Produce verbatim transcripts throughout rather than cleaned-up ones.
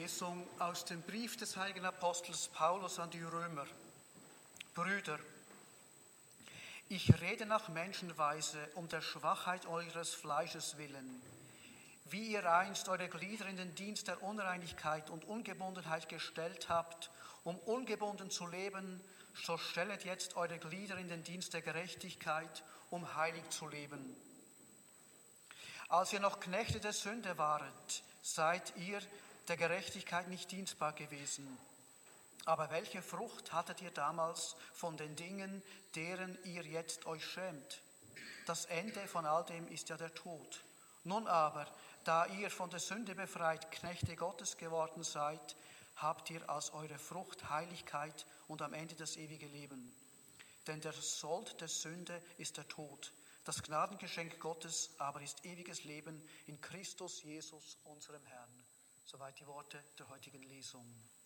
Lesung aus dem Brief des heiligen Apostels Paulus an die Römer. Brüder, ich rede nach Menschenweise um der Schwachheit eures Fleisches willen. Wie ihr einst eure Glieder in den Dienst der Unreinigkeit und Ungebundenheit gestellt habt, um ungebunden zu leben, so stellet jetzt eure Glieder in den Dienst der Gerechtigkeit, um heilig zu leben. Als ihr noch Knechte der Sünde waret, seid ihr der Gerechtigkeit nicht dienstbar gewesen. Aber welche Frucht hattet ihr damals von den Dingen, deren ihr jetzt euch schämt? Das Ende von all dem ist ja der Tod. Nun aber, da ihr von der Sünde befreit Knechte Gottes geworden seid, habt ihr als eure Frucht Heiligkeit und am Ende das ewige Leben. Denn der Sold der Sünde ist der Tod. Das Gnadengeschenk Gottes aber ist ewiges Leben in Christus Jesus, unserem Herrn. Soweit die Worte der heutigen Lesung.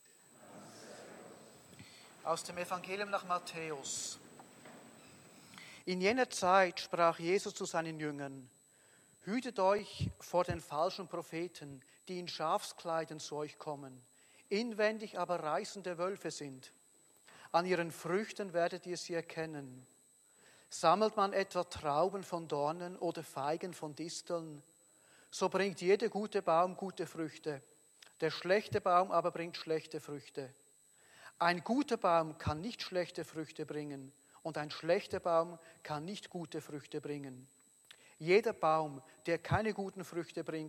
Aus dem Evangelium nach Matthäus. In jener Zeit sprach Jesus zu seinen Jüngern: Hütet euch vor den falschen Propheten, die in Schafskleidern zu euch kommen, inwendig aber reißende Wölfe sind. An ihren Früchten werdet ihr sie erkennen. Sammelt man etwa Trauben von Dornen oder Feigen von Disteln, so bringt jeder gute Baum gute Früchte. Der schlechte Baum aber bringt schlechte Früchte. Ein guter Baum kann nicht schlechte Früchte bringen und ein schlechter Baum kann nicht gute Früchte bringen. Jeder Baum, der keine guten Früchte bringt,